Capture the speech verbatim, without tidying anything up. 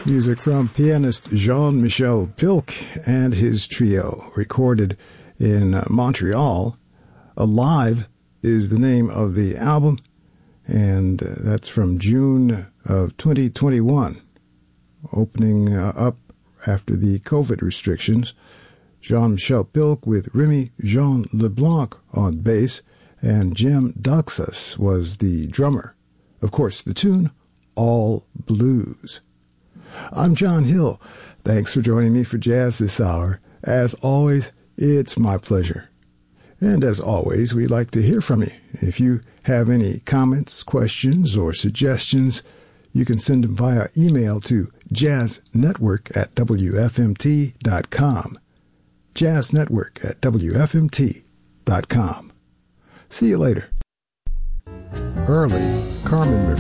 Music from pianist Jean-Michel Pilk and his trio, recorded in Montreal. Alive is the name of the album, and that's from June of twenty twenty-one. Opening uh, up after the COVID restrictions, Jean-Michel Pilk with Remy Jean Leblanc on bass, and Jim Duxas was the drummer. Of course, the tune, All Blues. I'm John Hill. Thanks for joining me for Jazz this hour. As always, it's my pleasure. And as always, we'd like to hear from you. If you have any comments, questions, or suggestions, you can send them via email to jazznetwork at w f m t dot com. jazznetwork at w f m t dot com. See you later. Early, Carmen